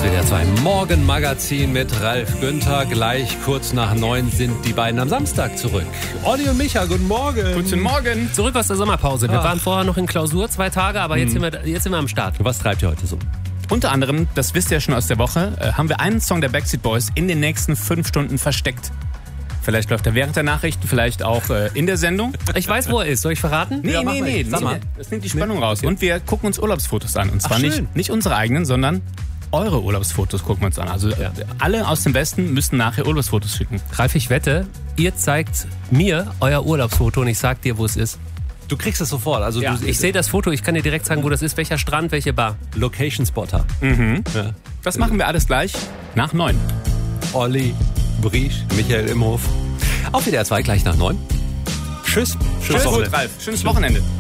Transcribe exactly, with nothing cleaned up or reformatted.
W D R zwei Morgenmagazin mit Ralf Günther. Gleich kurz nach neun sind die beiden am Samstag zurück. Olli und Micha, guten Morgen. Guten Morgen. Zurück aus der Sommerpause. Wir Ach. waren vorher noch in Klausur, zwei Tage, aber jetzt, Mhm. sind wir, jetzt sind wir am Start. Was treibt ihr heute so? Unter anderem, das wisst ihr ja schon aus der Woche, äh, haben wir einen Song der Backstreet Boys in den nächsten fünf Stunden versteckt. Vielleicht läuft er während der Nachrichten, vielleicht auch äh, in der Sendung. Ich weiß, wo er ist. Soll ich verraten? Nee, Ja, mach nee, mal. nee, Sag nee, mal. das nimmt die Spannung Nee, raus. okay. Und wir gucken uns Urlaubsfotos an. Und zwar Ach, nicht, schön. nicht unsere eigenen, sondern eure Urlaubsfotos gucken wir uns an. Also Ja. äh, alle aus dem Westen müssen nachher Urlaubsfotos schicken. Ralf, ich wette, ihr zeigt mir euer Urlaubsfoto und ich sag dir, wo es ist. Du kriegst es sofort. Also Ja, du, ich sehe das Foto, ich kann dir direkt sagen, wo das ist, welcher Strand, welche Bar. Location Spotter. Mhm. Ja. Das machen wir alles gleich nach neun. Olli, Briesch, Michael Imhof. Auf W D R zwei gleich nach neun. Tschüss. Schönes Tschüss, Wochenende. Ralf. Schönes Wochenende.